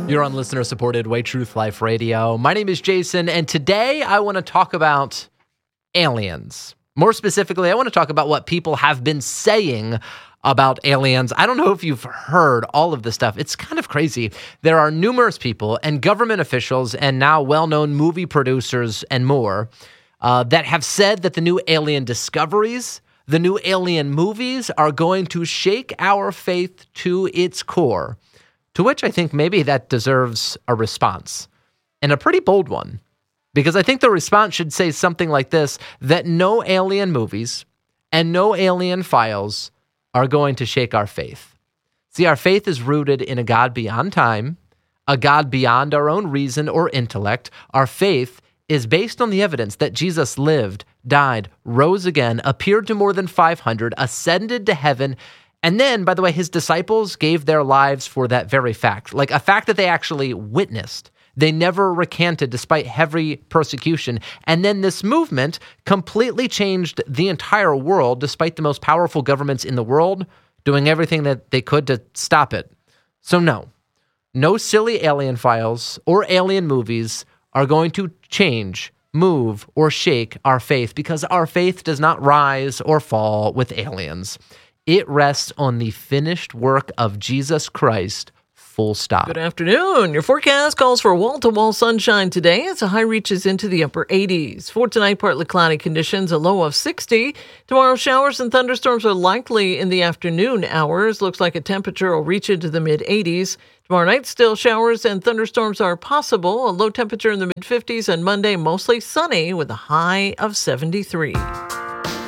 You're on listener-supported Way Truth Life Radio. My name is Jason, and today I want to talk about aliens. More specifically, I want to talk about what people have been saying about aliens. I don't know if you've heard all of this stuff. It's kind of crazy. There are numerous people and government officials and now well-known movie producers and more that have said that the new alien discoveries, the new alien movies are going to shake our faith to its core. To which I think maybe that deserves a response, and a pretty bold one, because I think the response should say something like this, that no alien movies and no alien files are going to shake our faith. See, our faith is rooted in a God beyond time, a God beyond our own reason or intellect. Our faith is based on the evidence that Jesus lived, died, rose again, appeared to more than 500, ascended to heaven, and then, by the way, his disciples gave their lives for that very fact, like a fact that they actually witnessed. They never recanted despite heavy persecution. And then this movement completely changed the entire world, despite the most powerful governments in the world doing everything that they could to stop it. So no silly alien files or alien movies are going to change, move, or shake our faith, because our faith does not rise or fall with aliens. It rests on the finished work of Jesus Christ, full stop. Good afternoon. Your forecast calls for wall-to-wall sunshine today as the high reaches into the upper 80s. For tonight, partly cloudy conditions, a low of 60. Tomorrow, showers and thunderstorms are likely in the afternoon hours. Looks like a temperature will reach into the mid-80s. Tomorrow night, still showers and thunderstorms are possible. A low temperature in the mid-50s, and Monday, mostly sunny with a high of 73.